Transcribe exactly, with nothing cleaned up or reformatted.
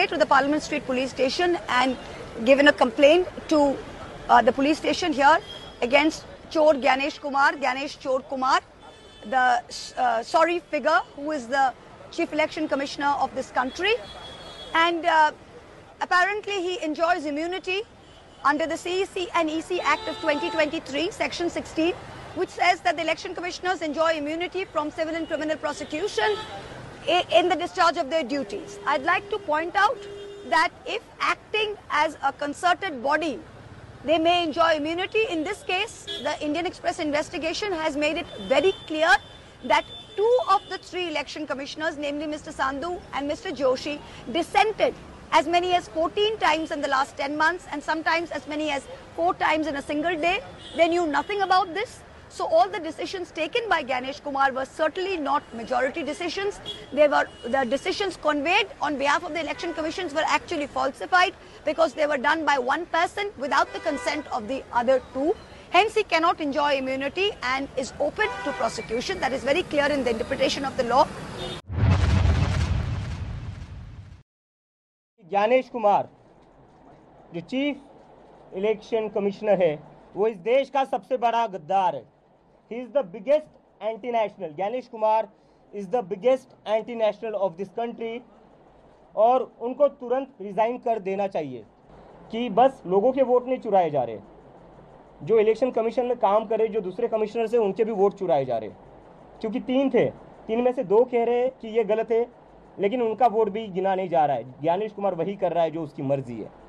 straight to the Parliament Street police station and given a complaint to uh, the police station here against Chor Gyanesh Kumar, Gyanesh Chor Kumar, the uh, sorry figure who is the Chief Election Commissioner of this country. And uh, apparently he enjoys immunity under the C E C and E C Act of twenty twenty-three, Section sixteen, which says that the election commissioners enjoy immunity from civil and criminal prosecution in the discharge of their duties. I'd like to point out that if acting as a concerted body, they may enjoy immunity. In this case, the Indian Express investigation has made it very clear that two of the three election commissioners, namely Mister Sandhu and Mister Joshi, dissented as many as fourteen times in the last ten months and sometimes as many as four times in a single day. They knew nothing about this. So all the decisions taken by Gyanesh Kumar were certainly not majority decisions. They were, the decisions conveyed on behalf of the election commissions were actually falsified because they were done by one person without the consent of the other two. Hence, he cannot enjoy immunity and is open to prosecution. That is very clear in the interpretation of the law. Gyanesh Kumar जो chief election commissioner है वो इस देश का सबसे बड़ा गद्दार है. He is the biggest anti national. Gyanesh Kumar is the biggest anti national of this country और उनको तुरंत रिजाइन कर देना चाहिए कि बस लोगों के वोट नहीं चुराए जा रहे. जो इलेक्शन कमीशन में काम करे जो दूसरे कमिश्नर से उनके भी वोट चुराए जा रहे, क्योंकि तीन थे, तीन में से दो कह रहे हैं कि ये गलत है लेकिन उनका वोट भी गिना नहीं जा रहा है. ज्ञानेश कुमार वही कर रहा है जो उसकी मर्जी है.